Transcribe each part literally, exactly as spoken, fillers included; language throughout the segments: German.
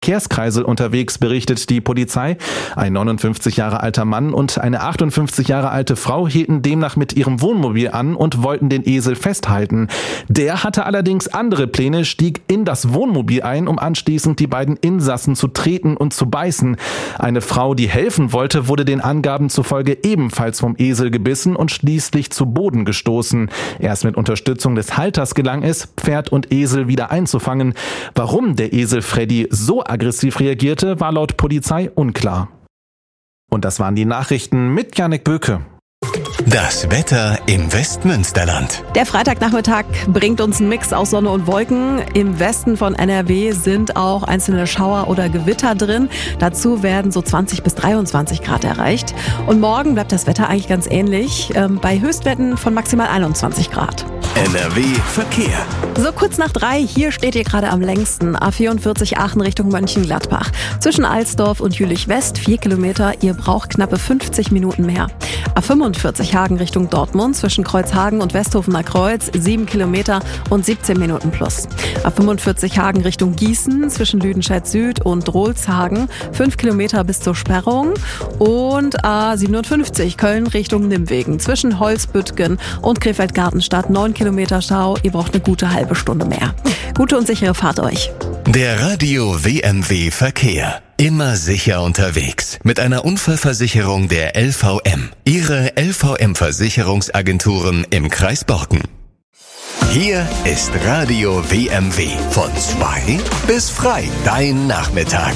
Verkehrskreisel unterwegs, berichtet die Polizei. Ein neunundfünfzig Jahre alter Mann und eine achtundfünfzig Jahre alte Frau hielten demnach mit ihrem Wohnmobil an und wollten den Esel festhalten. Der hatte allerdings andere Pläne, stieg in das Wohnmobil ein, um anschließend die beiden Insassen zu treten und zu beißen. Eine Frau, die helfen wollte, wurde den Angaben zufolge ebenfalls vom Esel gebissen und schließlich zu Boden gestoßen. Erst mit Unterstützung des Halters gelang es, Pferd und Esel wieder einzufangen. Warum der Esel Freddy so aggressiv reagierte, war laut Polizei unklar. Und das waren die Nachrichten mit Janek Böke. Das Wetter im Westmünsterland. Der Freitagnachmittag bringt uns einen Mix aus Sonne und Wolken. Im Westen von N R W sind auch einzelne Schauer oder Gewitter drin. Dazu werden so zwanzig bis dreiundzwanzig Grad erreicht. Und morgen bleibt das Wetter eigentlich ganz ähnlich, ähm, bei Höchstwerten von maximal einundzwanzig Grad. N R W Verkehr. So kurz nach drei, hier steht ihr gerade am längsten. A vierundvierzig Aachen Richtung Mönchengladbach. Zwischen Alsdorf und Jülich West, vier Kilometer. Ihr braucht knappe fünfzig Minuten mehr. A fünfundvierzig Hagen Richtung Dortmund. Zwischen Kreuzhagen und Westhofener Kreuz, sieben Kilometer und siebzehn Minuten plus. A fünfundvierzig Hagen Richtung Gießen. Zwischen Lüdenscheid Süd und Rohlshagen, fünf Kilometer bis zur Sperrung. Und A siebenundfünfzig Köln Richtung Nimwegen. Zwischen Holzbüttgen und Krefeld-Gartenstadt, neun Kilometer Stau. Ihr braucht eine gute halbe Stunde mehr. Gute und sichere Fahrt euch. Der Radio W M W Verkehr. Immer sicher unterwegs. Mit einer Unfallversicherung der L V M. Ihre L V M-Versicherungsagenturen im Kreis Borken. Hier ist Radio W M W. Von zwei bis frei. Dein Nachmittag.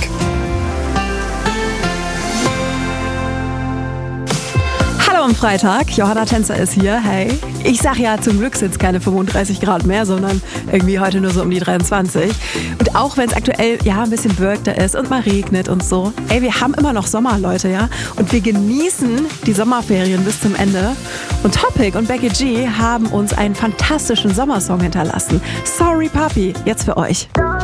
Am Freitag, Johanna Tänzer ist hier, hey. Ich sag ja, zum Glück sind es keine fünfunddreißig Grad mehr, sondern irgendwie heute nur so um die dreiundzwanzig. Und auch wenn es aktuell ja ein bisschen bewölkter ist und mal regnet und so, ey, wir haben immer noch Sommer, Leute, ja. Und wir genießen die Sommerferien bis zum Ende. Und Topic und Becky G haben uns einen fantastischen Sommersong hinterlassen. Sorry Papi, jetzt für euch.